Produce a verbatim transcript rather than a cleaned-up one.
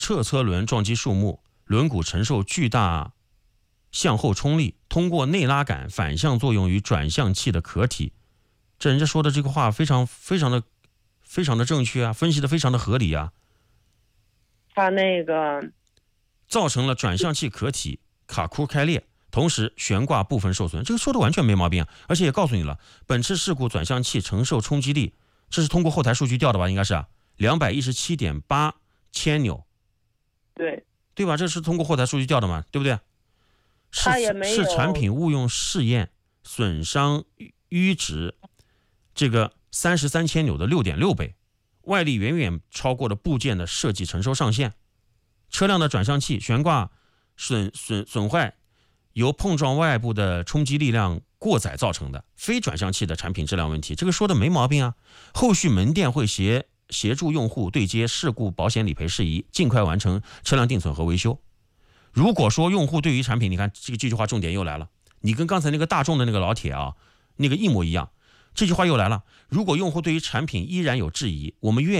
侧车轮撞击树木，轮毂承受巨大向后冲力，通过内拉杆反向作用于转向器的壳体。这人家说的这个话非常非常的非常的正确啊，分析的非常的合理啊。 他那个造成了转向器壳体卡箍开裂，同时悬挂部分受损，这个说的完全没毛病啊。而且也告诉你了，本次事故转向器承受冲击力，这是通过后台数据调的吧？应该是啊，两百一十七点八千纽。 对对吧？这是通过后台数据调的嘛，对不对？ 他也没有是产品误用试验损伤阈值这个三十三千纽的 六点六 倍，外力远远超过了部件的设计承受上限。车辆的转向器悬挂损损损坏由碰撞外部的冲击力量过载造成的，非转向器的产品质量问题，这个说的没毛病啊。后续门店会协协助用户对接事故保险理赔事宜，尽快完成车辆定损和维修。如果说用户对于产品，你看这个这句话重点又来了，你跟刚才那个大众的那个老铁啊，那个一模一样。这句话又来了，如果用户对于产品依然有质疑，我们愿